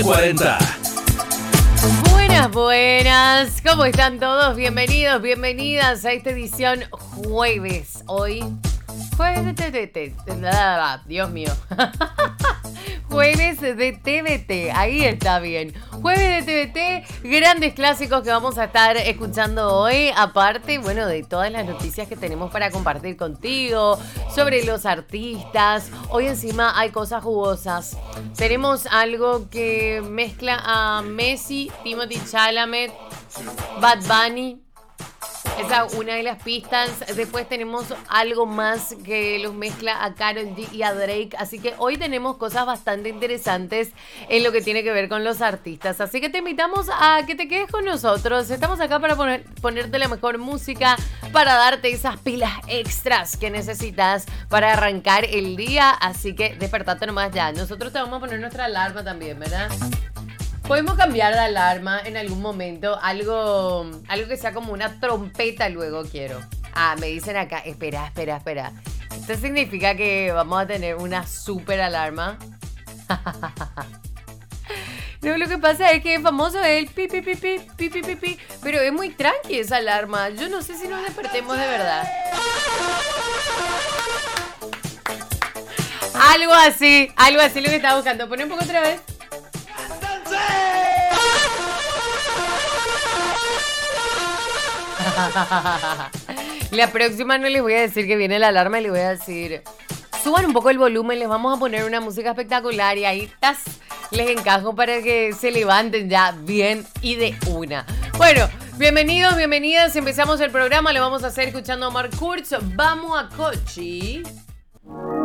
40. Buenas, ¿cómo están todos? Bienvenidos, bienvenidas a esta edición jueves. Hoy, jueves de TVT, Dios mío. Jueves de TVT, ahí está bien. Jueves de TVT, grandes clásicos que vamos a estar escuchando hoy. Aparte, bueno, de todas las noticias que tenemos para compartir contigo, sobre los artistas. Hoy encima hay cosas jugosas. Tenemos algo que mezcla a Messi, Timothée Chalamet, Bad Bunny. Esa es una de las pistas. Después tenemos algo más que los mezcla a Karol G y a Drake. Así que hoy tenemos cosas bastante interesantes en lo que tiene que ver con los artistas. Así que te invitamos a que te quedes con nosotros. Estamos acá para ponerte la mejor música, para darte esas pilas extras que necesitas para arrancar el día. Así que despertate nomás ya. Nosotros te vamos a poner nuestra alarma también, ¿verdad? Podemos cambiar la alarma en algún momento, algo que sea como una trompeta luego quiero. Me dicen acá, espera. ¿Esto significa que vamos a tener una super alarma? No, lo que pasa es que es famoso el pi, pero es muy tranqui esa alarma. Yo no sé si nos despertemos de verdad. Algo así lo que estaba buscando. Pon un poco otra vez. La próxima no les voy a decir que viene la alarma, les voy a decir suban un poco el volumen, les vamos a poner una música espectacular y ahí les encajo para que se levanten ya bien y de una. Bueno, bienvenidos, bienvenidas, empezamos el programa, lo vamos a hacer escuchando a Mark Kurtz. Vamos a Cochi.